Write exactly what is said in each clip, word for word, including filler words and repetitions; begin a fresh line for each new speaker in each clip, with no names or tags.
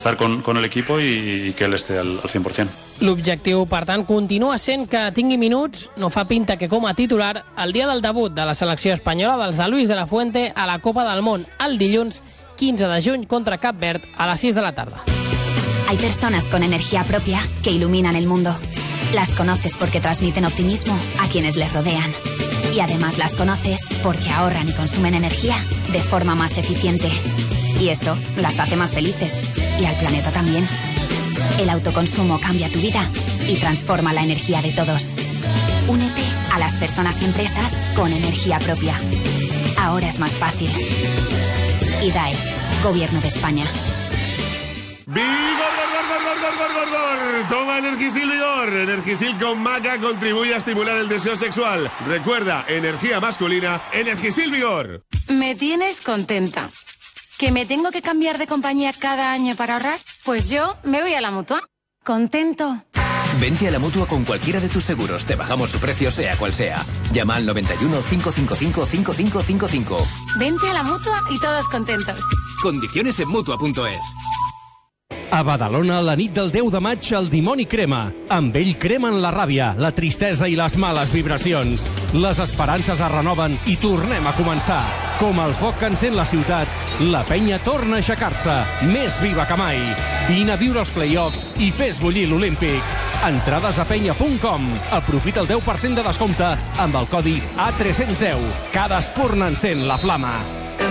estar con, con el equipo y, y que él esté al, al cien por cent.
L'objectiu, per tant, continua sent que tingui minuts. No fa pinta que com a titular el dia del debut de la selecció espanyola dels de Luis de la Fuente a la Copa del Món el dilluns quinze de juny contra Cap Verd a las sis de la tarda.
Hay personas con energía propia que iluminan el mundo. Las conoces porque transmiten optimismo a quienes les rodean. Y además las conoces porque ahorran y consumen energía de forma más eficiente. Y eso las hace más felices. Y al planeta también. El autoconsumo cambia tu vida y transforma la energía de todos. Únete a las personas y empresas con energía propia. Ahora es más fácil. I D A E, Gobierno de España.
¡Vigor, gor, gor, gor, gor, gor, gor, gor! Toma Energisil Vigor. Energisil con maca contribuye a estimular el deseo sexual. Recuerda, energía masculina, Energisil Vigor.
Me tienes contenta. ¿Que me tengo que cambiar de compañía cada año para ahorrar? Pues yo me voy a la Mutua. Contento.
Vente a la Mutua con cualquiera de tus seguros. Te bajamos su precio sea cual sea. Llama al noventa y uno, cinco cinco cinco, cinco cinco cinco cinco.
Vente a la Mutua y todos contentos.
Condiciones en Mutua punto es.
A Badalona, la nit del deu de maig, el dimoni crema. Amb ell cremen la ràbia, la tristesa i les males vibracions. Les esperances es renoven i tornem a començar. Com el foc que encén la ciutat, la penya torna a aixecar-se, més viva que mai. Vine a viure els play-offs i fes bullir l'Olímpic. Entrades a penya punt com. Aprofita el deu per cent de descompte amb el codi A tres cents deu. Cada espurna encén la flama.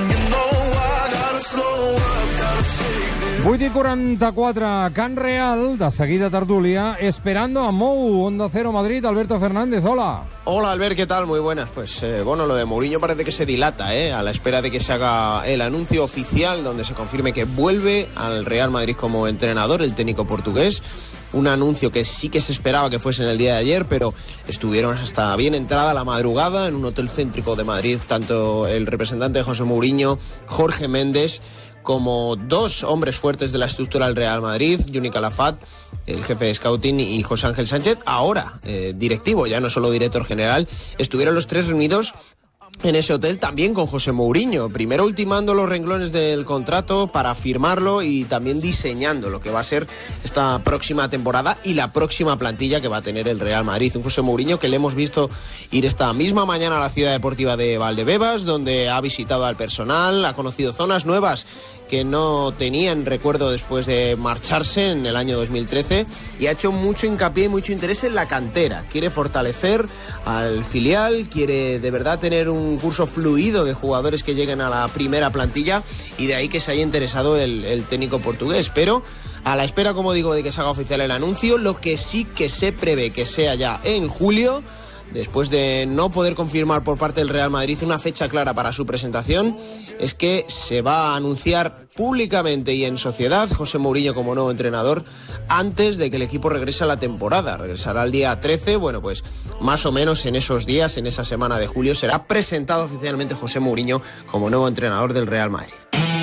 vuit i quaranta-quatre, Can Real, de seguida tertúlia, esperando a Mou, Onda Cero Madrid, Alberto Fernández, hola.
Hola Albert, ¿qué tal? Muy buenas. Pues eh, bueno, lo de Mourinho parece que se dilata, ¿eh? A la espera de que se haga el anuncio oficial donde se confirme que vuelve al Real Madrid como entrenador, el técnico portugués. Un anuncio que sí que se esperaba que fuese en el día de ayer, pero estuvieron hasta bien entrada la madrugada en un hotel céntrico de Madrid, tanto el representante de José Mourinho, Jorge Méndez, como dos hombres fuertes de la estructura del Real Madrid, Juni Calafat, el jefe de scouting, y José Ángel Sánchez, ahora eh, directivo, ya no solo director general. Estuvieron los tres reunidos en ese hotel también con José Mourinho, primero ultimando los renglones del contrato para firmarlo y también diseñando lo que va a ser esta próxima temporada y la próxima plantilla que va a tener el Real Madrid. Un José Mourinho que le hemos visto ir esta misma mañana a la ciudad deportiva de Valdebebas, donde ha visitado al personal, ha conocido zonas nuevas que no tenían recuerdo después de marcharse en el año dos mil trece, y ha hecho mucho hincapié y mucho interés en la cantera. Quiere fortalecer al filial, quiere de verdad tener un curso fluido de jugadores que lleguen a la primera plantilla, y de ahí que se haya interesado el, el técnico portugués. Pero a la espera, como digo, de que se haga oficial el anuncio, lo que sí que se prevé que sea ya en julio, después de no poder confirmar por parte del Real Madrid una fecha clara para su presentación, es que se va a anunciar públicamente y en sociedad José Mourinho como nuevo entrenador antes de que el equipo regrese a la temporada. Regresará el día trece, bueno, pues más o menos en esos días, en esa semana de julio, será presentado oficialmente José Mourinho como nuevo entrenador del Real Madrid.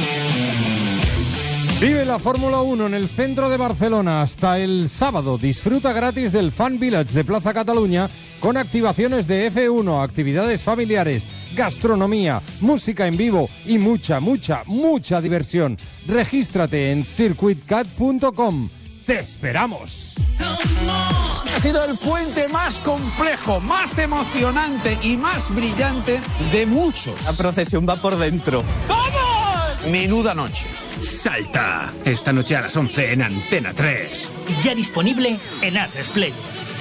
Vive la Fórmula uno en el centro de Barcelona hasta el sábado. Disfruta gratis del Fan Village de Plaza Cataluña con activaciones de F uno, actividades familiares, gastronomía, música en vivo y mucha, mucha, mucha diversión. Regístrate en circuit cat punto com. ¡Te esperamos!
Ha sido el puente más complejo, más emocionante y más brillante de muchos.
La procesión va por dentro.
¡Vamos! Menuda noche.
Salta, esta noche a las once en Antena tres.
Ya disponible en A tres Player.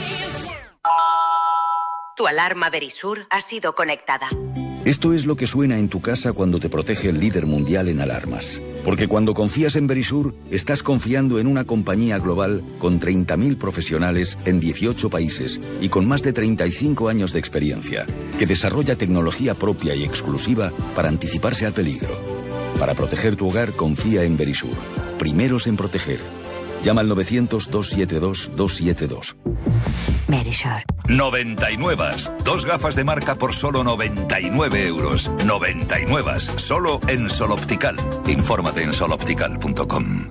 Tu alarma Verisur ha sido conectada.
Esto es lo que suena en tu casa cuando te protege el líder mundial en alarmas. Porque cuando confías en Verisur, estás confiando en una compañía global con treinta mil profesionales en dieciocho países y con más de treinta y cinco años de experiencia, que desarrolla tecnología propia y exclusiva para anticiparse al peligro. Para proteger tu hogar, confía en Verisur. Primeros en proteger. Llama al novecientos, doscientos setenta y dos, doscientos setenta y dos.
Verisur.
noventa y nueve. Dos gafas de marca por solo noventa y nueve euros. noventa y nueve. Solo en Sol Optical. Infórmate en sol optical punto com.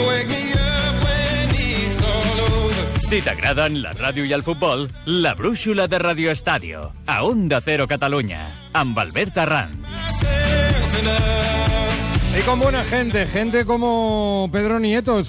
Si t'agraden la ràdio i el futbol, la brúixola de Radio Estadio. A Onda Cero Catalunya. Amb Albert Arranz.
Y con buena gente, gente como Pedro Nieto.